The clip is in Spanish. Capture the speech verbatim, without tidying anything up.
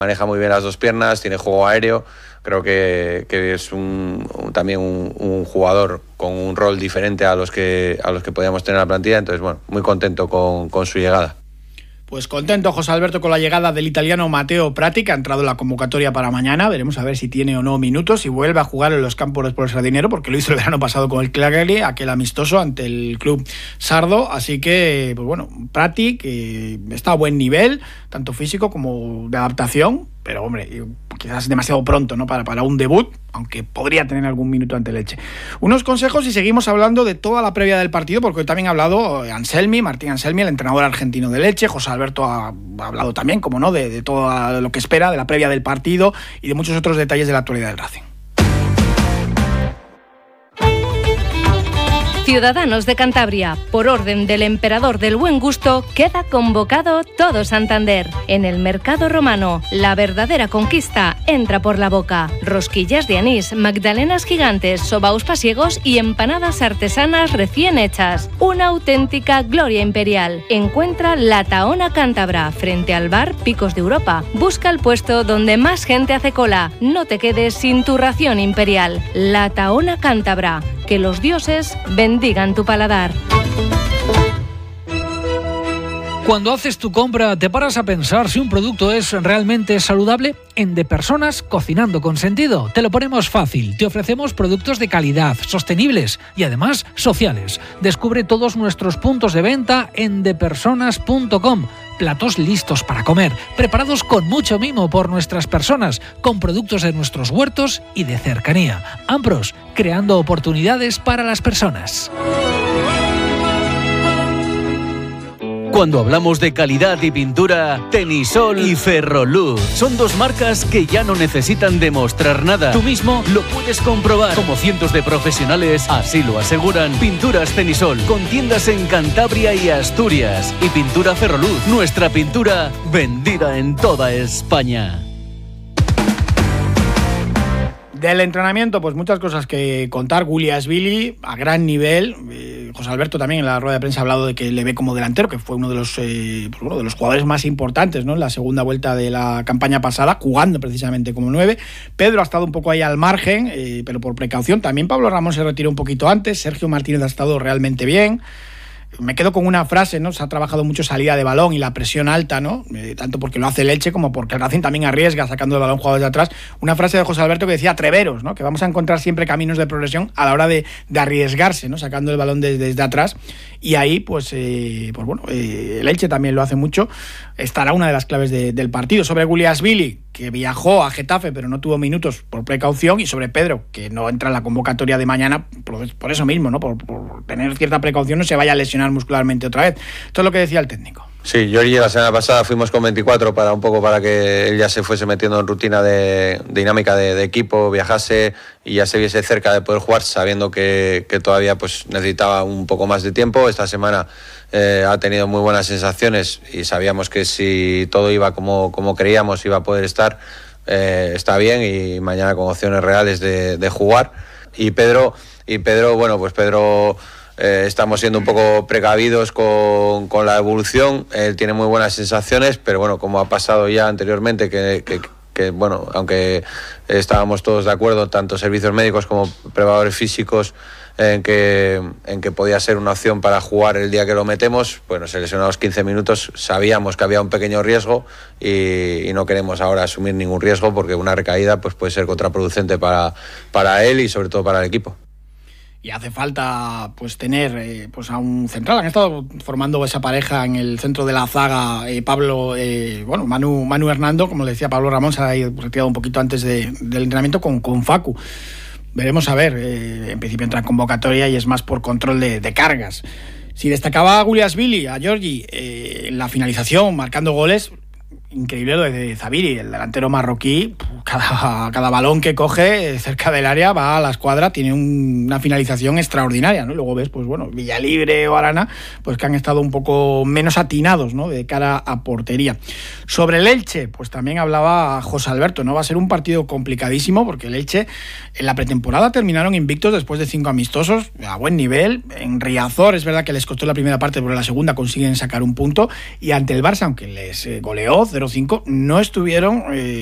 Maneja muy bien las dos piernas, tiene juego aéreo. Creo que, que es un, un, también un, un jugador con un rol diferente a los que a los que podíamos tener en la plantilla. Entonces, bueno, muy contento con, con su llegada. Pues contento José Alberto con la llegada del italiano Matteo Prati, que ha entrado en la convocatoria para mañana. Veremos a ver si tiene o no minutos y vuelve a jugar en los campos por el Sardinero, porque lo hizo el verano pasado con el Cagliari, aquel amistoso ante el club sardo. Así que, pues bueno, Prati, que está a buen nivel, tanto físico como de adaptación, pero hombre, quizás demasiado pronto, ¿no? Para, para un debut, aunque podría tener algún minuto ante el Elche. Unos consejos y seguimos hablando de toda la previa del partido, porque hoy también ha hablado Anselmi, Martín Anselmi, el entrenador argentino del Elche. José Alberto ha, ha hablado también, como no, de, de todo lo que espera, de la previa del partido y de muchos otros detalles de la actualidad del Racing. Ciudadanos de Cantabria, por orden del emperador del buen gusto, queda convocado todo Santander. En el Mercado Romano, la verdadera conquista entra por la boca. Rosquillas de anís, magdalenas gigantes, sobaos pasiegos y empanadas artesanas recién hechas. Una auténtica gloria imperial. Encuentra La Tahona Cántabra, frente al bar Picos de Europa. Busca el puesto donde más gente hace cola. No te quedes sin tu ración imperial. La Tahona Cántabra. Que los dioses bendigan tu paladar. Cuando haces tu compra, ¿te paras a pensar si un producto es realmente saludable? En De Personas, cocinando con sentido, te lo ponemos fácil. Te ofrecemos productos de calidad, sostenibles y además sociales. Descubre todos nuestros puntos de venta en de personas punto com. Platos listos para comer, preparados con mucho mimo por nuestras personas, con productos de nuestros huertos y de cercanía. Ampros, creando oportunidades para las personas. Cuando hablamos de calidad y pintura, Tenisol y Ferroluz son dos marcas que ya no necesitan demostrar nada. Tú mismo lo puedes comprobar, como cientos de profesionales así lo aseguran. Pinturas Tenisol, con tiendas en Cantabria y Asturias. Y pintura Ferroluz, nuestra pintura vendida en toda España. Del entrenamiento, pues muchas cosas que contar. Guliasvili a gran nivel. Eh, José Alberto también en la rueda de prensa ha hablado de que le ve como delantero, que fue uno de los, eh, pues, uno de los jugadores más importantes, ¿no?, en la segunda vuelta de la campaña pasada, jugando precisamente como nueve. Pedro ha estado un poco ahí al margen, eh, pero por precaución. También Pablo Ramón se retiró un poquito antes. Sergio Martínez ha estado realmente bien. Me quedo con una frase, ¿no? Se ha trabajado mucho salida de balón y la presión alta, ¿no? Eh, tanto porque lo hace el Elche como porque el Racing también arriesga sacando el balón jugadores de atrás. Una frase de José Alberto que decía atreveros, ¿no? Que vamos a encontrar siempre caminos de progresión a la hora de, de arriesgarse, ¿no? Sacando el balón desde, desde atrás. Y ahí, pues, eh, pues bueno, eh, el Elche también lo hace mucho. Estará una de las claves de, del partido. Sobre Guliasvili, que viajó a Getafe pero no tuvo minutos por precaución, y sobre Pedro, que no entra en la convocatoria de mañana por, por eso mismo, ¿no? Por, por tener cierta precaución, no se vaya a lesionar muscularmente otra vez. Esto es lo que decía el técnico. Sí, Giorgi, la semana pasada fuimos con veinticuatro para un poco para que él ya se fuese metiendo en rutina de, de dinámica de, de equipo, viajase y ya se viese cerca de poder jugar, sabiendo que, que todavía pues necesitaba un poco más de tiempo. Esta semana eh, ha tenido muy buenas sensaciones y sabíamos que si todo iba como, como creíamos iba a poder estar, eh, está bien, y mañana con opciones reales de, de jugar. Y Pedro, y Pedro, bueno, pues Pedro... Eh, estamos siendo un poco precavidos con, con la evolución. Él tiene muy buenas sensaciones, pero bueno, como ha pasado ya anteriormente, que, que, que bueno, aunque estábamos todos de acuerdo, tanto servicios médicos como preparadores físicos, en que, en que podía ser una opción para jugar el día que lo metemos. Bueno, se lesionó a los quince minutos, sabíamos que había un pequeño riesgo y, y no queremos ahora asumir ningún riesgo, porque una recaída pues puede ser contraproducente para, para él y sobre todo para el equipo. Y hace falta pues tener eh, pues a un central. Han estado formando esa pareja en el centro de la zaga, eh, Pablo, eh, bueno, Manu, Manu Hernando, como le decía Pablo Ramón, se ha retirado un poquito antes de, del entrenamiento con, con Facu. Veremos a ver, eh, en principio entra en convocatoria y es más por control de, de cargas. Si destacaba a Guliasvili, a Giorgi, eh, en la finalización, marcando goles, increíble lo de Zabiri, el delantero marroquí. Cada, cada balón que coge cerca del área va a la escuadra, tiene un, una finalización extraordinaria, ¿no? Luego ves, pues bueno, Villalibre o Arana, pues que han estado un poco menos atinados, ¿no?, de cara a portería. Sobre el Elche, pues también hablaba José Alberto, ¿no? Va a ser un partido complicadísimo, porque el Elche en la pretemporada terminaron invictos después de cinco amistosos, a buen nivel. En Riazor es verdad que les costó la primera parte, pero en la segunda consiguen sacar un punto, y ante el Barça, aunque les goleó cero cero cinco no estuvieron... Eh,